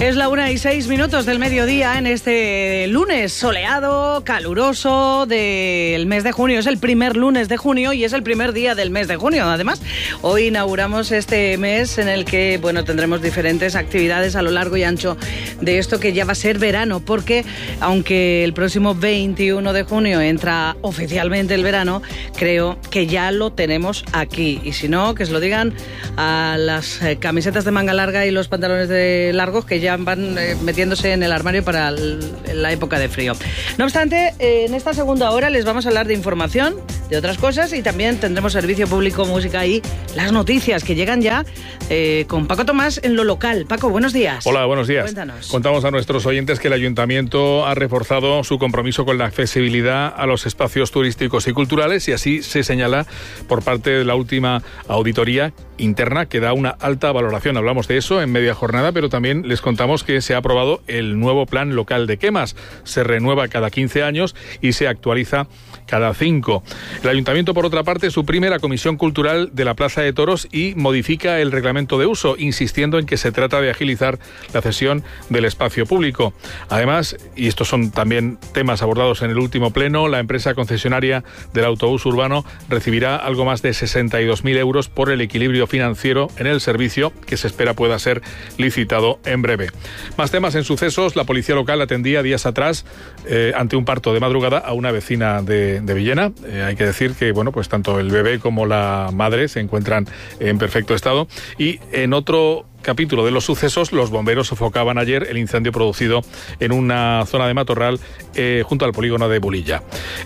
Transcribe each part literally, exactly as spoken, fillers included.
Es la una y seis minutos del mediodía en este lunes soleado, caluroso del mes de junio. Es el primer lunes de junio y es el primer día del mes de junio. Además, hoy inauguramos este mes en el que, bueno, tendremos diferentes actividades a lo largo y ancho de esto que ya va a ser verano, porque aunque el próximo veintiuno de junio entra oficialmente el verano, creo que ya lo tenemos aquí. Y si no, que se lo digan a las camisetas de manga larga y los pantalones de largos que ya van eh, metiéndose en el armario para el, la época de frío. No obstante, eh, en esta segunda hora les vamos a hablar de información, de otras cosas, y también tendremos servicio público, música y las noticias que llegan ya eh, con Paco Tomás en lo local. Paco, buenos días. Hola, buenos días. Cuéntanos. Contamos a nuestros oyentes que el Ayuntamiento ha reforzado su compromiso con la accesibilidad a los espacios turísticos y culturales, y así se señala por parte de la última auditoría interna que da una alta valoración. Hablamos de eso en media jornada, pero también les contamos que se ha aprobado el nuevo plan local de quemas. Se renueva cada quince años y se actualiza cada cinco. El Ayuntamiento, por otra parte, suprime la Comisión Cultural de la Plaza de Toros y modifica el reglamento de uso, insistiendo en que se trata de agilizar la cesión del espacio público. Además, y estos son también temas abordados en el último pleno, la empresa concesionaria del autobús urbano recibirá algo más de sesenta y dos mil euros por el equilibrio financiero en el servicio, que se espera pueda ser licitado en breve. Más temas en sucesos. La policía local atendía días atrás eh, ante un parto de madrugada a una vecina de, de Villena. Eh, hay que decir que, bueno, pues tanto el bebé como la madre se encuentran en perfecto estado. Y en otro capítulo de los sucesos, los bomberos sofocaban ayer el incendio producido en una zona de matorral eh, junto al polígono de Bulilla.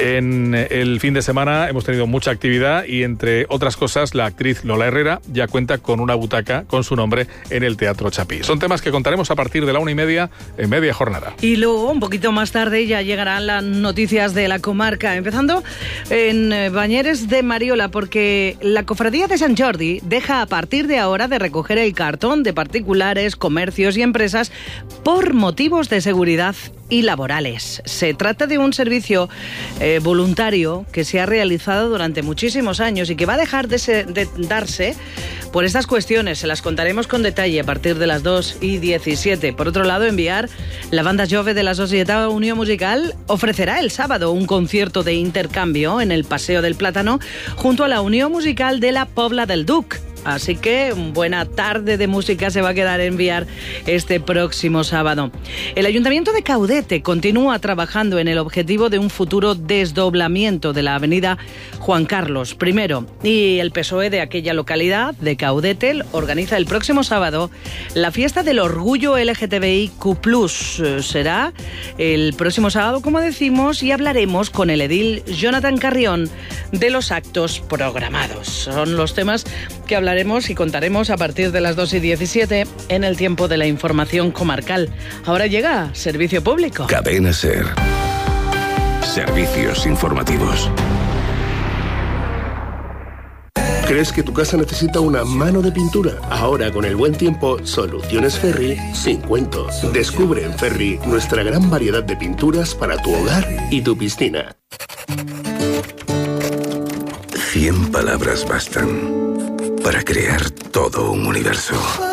En el fin de semana hemos tenido mucha actividad y, entre otras cosas, la actriz Lola Herrera ya cuenta con una butaca con su nombre en el Teatro Chapí. Son temas que contaremos a partir de la una y media en media jornada. Y luego, un poquito más tarde, ya llegarán las noticias de la comarca, empezando en Bañeres de Mariola, porque la Cofradía de Sant Jordi deja a partir de ahora de recoger el cartón de particulares, comercios y empresas por motivos de seguridad y laborales. Se trata de un servicio eh, voluntario que se ha realizado durante muchísimos años y que va a dejar de, se, de darse por estas cuestiones. Se las contaremos con detalle a partir de las dos y diecisiete. Por otro lado, enviar la banda jove de la Societat Unió Musical ofrecerá el sábado un concierto de intercambio en el Paseo del Plátano junto a la Unió Musical de la Pobla del Duc. Así que buena tarde de música se va a quedar en Viar este próximo sábado. El Ayuntamiento de Caudete continúa trabajando en el objetivo de un futuro desdoblamiento de la avenida Juan Carlos primero. Y el P S O E de aquella localidad, de Caudete, organiza el próximo sábado la fiesta del orgullo L G T B I Q plus. Será el próximo sábado, como decimos, y hablaremos con el edil Jonathan Carrión de los actos programados. Son los temas que hablaremos y contaremos a partir de las dos y diecisiete en el tiempo de la información comarcal. Ahora llega Servicio Público. Cadena SER. Servicios informativos. ¿Crees que tu casa necesita una mano de pintura? Ahora, con el buen tiempo, Soluciones Ferri sin cuentos. Descubre en Ferri nuestra gran variedad de pinturas para tu hogar y tu piscina. Cien palabras bastan para crear todo un universo.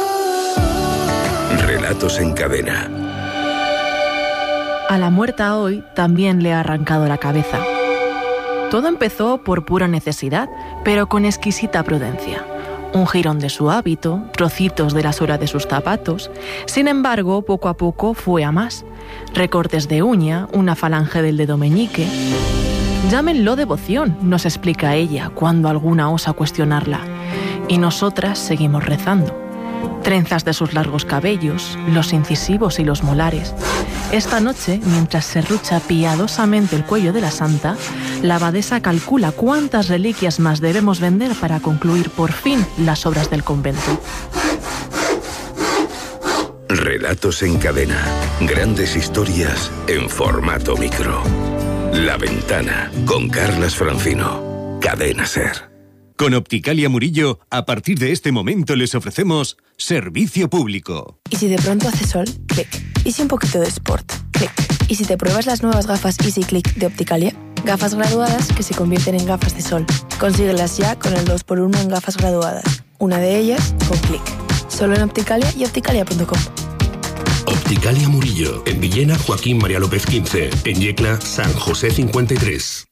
Relatos en cadena. A la muerta hoy también le ha arrancado la cabeza. Todo empezó por pura necesidad, pero con exquisita prudencia. Un jirón de su hábito, trocitos de la suela de sus zapatos. Sin embargo, poco a poco fue a más. Recortes de uña, una falange del dedo meñique. Llámenlo devoción, nos explica ella cuando alguna osa cuestionarla. Y nosotras seguimos rezando. Trenzas de sus largos cabellos, los incisivos y los molares. Esta noche, mientras serrucha piadosamente el cuello de la santa, la abadesa calcula cuántas reliquias más debemos vender para concluir por fin las obras del convento. Relatos en cadena. Grandes historias en formato micro. La Ventana, con Carlas Francino. Cadena SER. Con Opticalia Murillo, a partir de este momento les ofrecemos servicio público. ¿Y si de pronto hace sol? Clic. ¿Y si un poquito de sport? Clic. ¿Y si te pruebas las nuevas gafas Easy Click de Opticalia? Gafas graduadas que se convierten en gafas de sol. Consíguelas ya con el dos por uno en gafas graduadas. Una de ellas con Clic. Solo en Opticalia y opticalia punto com. Opticalia Murillo. En Villena, Joaquín María López quince. En Yecla, San José cincuenta y tres.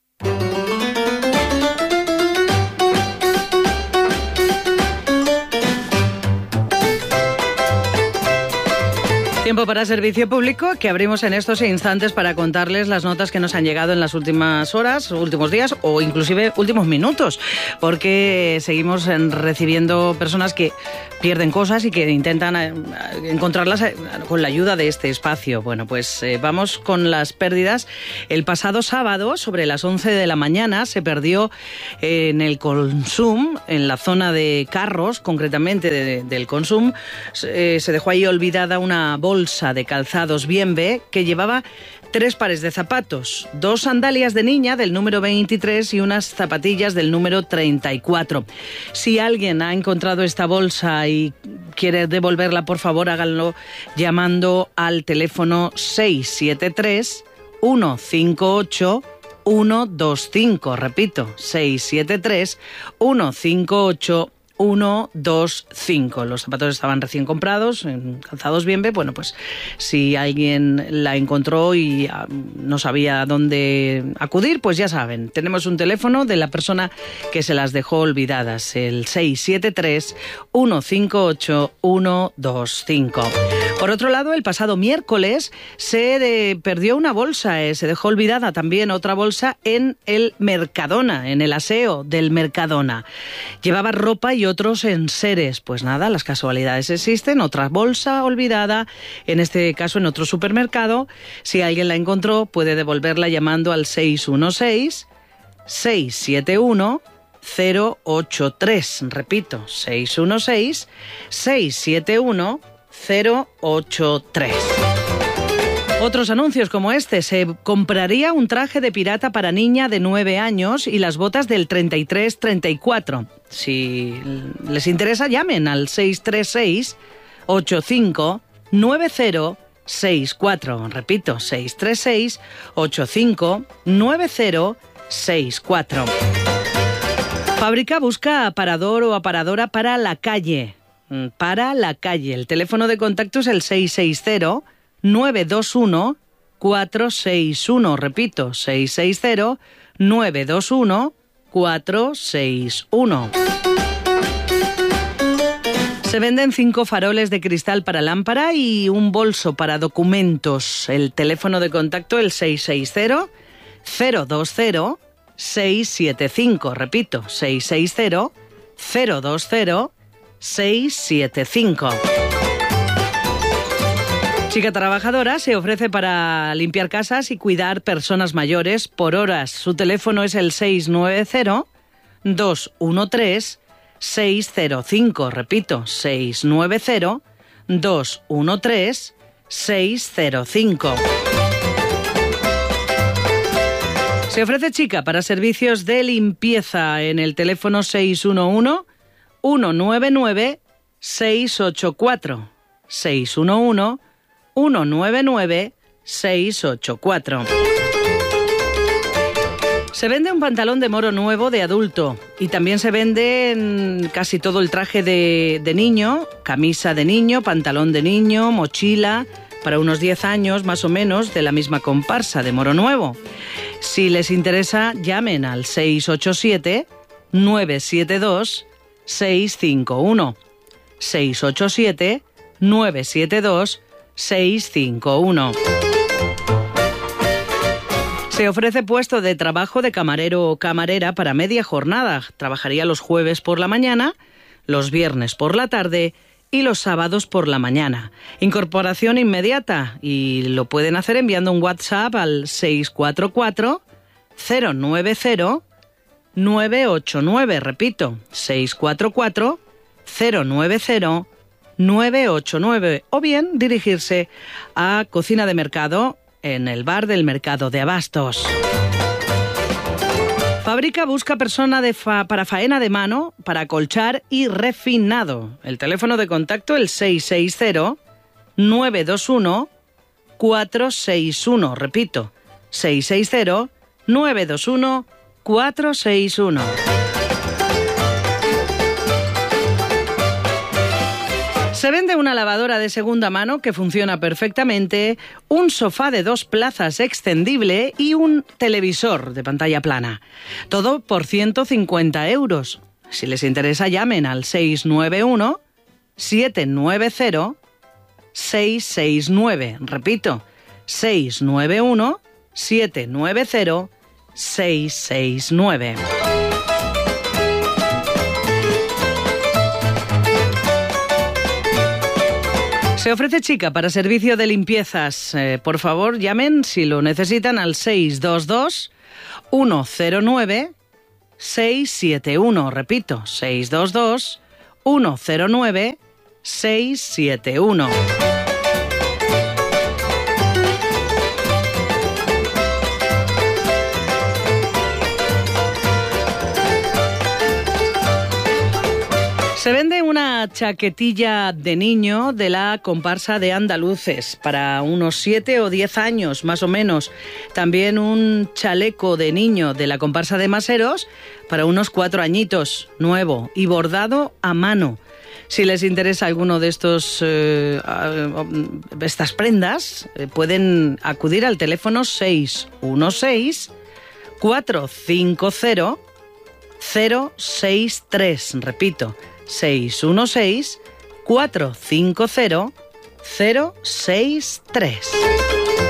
Tiempo para servicio público, que abrimos en estos instantes para contarles las notas que nos han llegado en las últimas horas, últimos días o inclusive últimos minutos, porque seguimos recibiendo personas que pierden cosas y que intentan encontrarlas con la ayuda de este espacio. Bueno, pues eh, vamos con las pérdidas. El pasado sábado, sobre las once de la mañana, se perdió en el Consum, en la zona de Carros, concretamente de, de, del Consum, eh, se dejó ahí olvidada una bolsa de calzados Bienve que llevaba tres pares de zapatos, dos sandalias de niña del número veintitrés y unas zapatillas del número treinta y cuatro. Si alguien ha encontrado esta bolsa y quiere devolverla, por favor, háganlo llamando al teléfono seis siete tres, uno cinco ocho, uno dos cinco. Repito, seis siete tres, uno cinco ocho, uno dos cinco. Los zapatos estaban recién comprados en Calzados Bienve. Bueno, pues si alguien la encontró y no sabía dónde acudir, pues ya saben, tenemos un teléfono de la persona que se las dejó olvidadas, el seis siete tres, uno cinco ocho, uno dos cinco. Por otro lado, el pasado miércoles se de, perdió una bolsa, eh, se dejó olvidada también otra bolsa en el Mercadona, en el aseo del Mercadona. Llevaba ropa y otros enseres. Pues nada, las casualidades existen. Otra bolsa olvidada, en este caso en otro supermercado. Si alguien la encontró, puede devolverla llamando al seis uno seis, seis siete uno, cero ocho tres. Repito, seis uno seis, seis siete uno, cero ocho tres. Otros anuncios como este: se compraría un traje de pirata para niña de nueve años y las botas del treinta y tres treinta y cuatro. Si les interesa, llamen al seis tres seis, ocho cinco nueve cero seis cuatro. Repito, seis tres seis, ocho cinco nueve cero seis cuatro. Fábrica busca aparador o aparadora para la calle. Para la calle. El teléfono de contacto es el seis seis cero, nueve dos uno, cuatro seis uno. Repito, seis seis cero, nueve dos uno, cuatro seis uno. Se venden cinco faroles de cristal para lámpara y un bolso para documentos. El teléfono de contacto el seis seis cero, cero dos cero, seis siete cinco. Repito, seis seis cero, cero dos cero, seis siete cinco. Chica Trabajadora se ofrece para limpiar casas y cuidar personas mayores por horas. Su teléfono es el seis nueve cero, dos uno tres, seis cero cinco. Repito, seis nueve cero, dos uno tres, seis cero cinco. Se ofrece chica para servicios de limpieza en el teléfono seis uno uno, uno nueve nueve, seis ocho cuatro. seis uno uno, uno nueve nueve, seis ocho cuatro. Se vende un pantalón de moro nuevo de adulto y también se vende casi todo el traje de, de niño, camisa de niño, pantalón de niño, mochila, para unos diez años más o menos, de la misma comparsa de moro nuevo. Si les interesa, llamen al seis ocho siete, nueve siete dos, seis cinco uno. seis ocho siete, nueve siete dos, seis cinco uno. Se ofrece puesto de trabajo de camarero o camarera para media jornada. Trabajaría los jueves por la mañana, los viernes por la tarde y los sábados por la mañana. Incorporación inmediata y lo pueden hacer enviando un WhatsApp al seis cuatro cuatro, cero nueve cero, nueve ocho nueve. Repito, seis cuatro cuatro, cero nueve cero, nueve ocho nueve. O bien dirigirse a Cocina de Mercado en el bar del Mercado de Abastos. Fábrica busca persona de fa- para faena de mano, para acolchar y refinado. El teléfono de contacto el seis seis cero, nueve dos uno, cuatro seis uno. Repito, seis seis cero, nueve dos uno, cuatro seis uno. Se vende una lavadora de segunda mano que funciona perfectamente, un sofá de dos plazas extendible y un televisor de pantalla plana. Todo por ciento cincuenta euros. Si les interesa, llamen al seis nueve uno, siete nueve cero, seis seis nueve. Repito, seis nueve uno, siete nueve cero, seis seis nueve. Se ofrece chica para servicio de limpiezas. Eh, por favor, llamen si lo necesitan al seis dos dos, uno cero nueve, seis siete uno. Repito, seis dos dos, uno cero nueve, seis siete uno. Se vende una chaquetilla de niño de la comparsa de andaluces para unos siete o diez años, más o menos. También un chaleco de niño de la comparsa de maseros para unos cuatro añitos, nuevo y bordado a mano. Si les interesa alguno de estos eh, estas prendas, eh, pueden acudir al teléfono seis uno seis, cuatro cinco cero, cero seis tres. Repito, seis uno seis, cuatro cinco cero, cero seis tres.